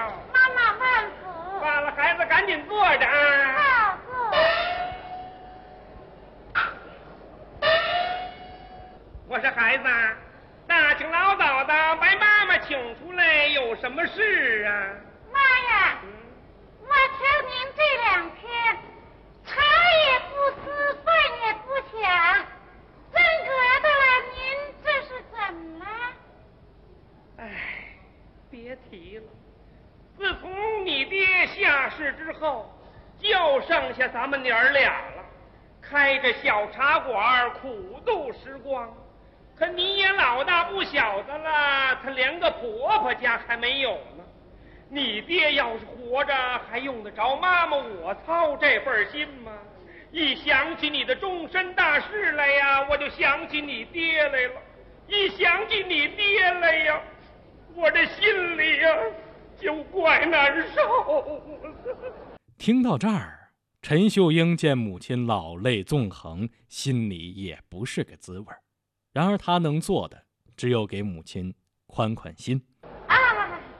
了。 妈妈慢福。 罢了，孩子赶紧坐着啊。 好，坐。 我说孩子，大清老早的把妈妈请出来，有什么事啊？ 妈呀，我瞧您这2天茶也不思，饭也不想，真格的了，您这是怎么了？ 哎，别提了，自从你爹下世之后，就剩下咱们娘儿俩了，开着小茶馆苦度时光。可你也老大不小的了，他连个婆婆家还没有呢。你爹要是活着，还用得着妈妈我操这份心吗？一想起你的终身大事来呀，我就想起你爹来了；一想起你爹来呀，我这心里呀就怪难受。 听到这儿，陈秀英见母亲老泪纵横，心里也不是个滋味。然而她能做的，只有给母亲宽宽心。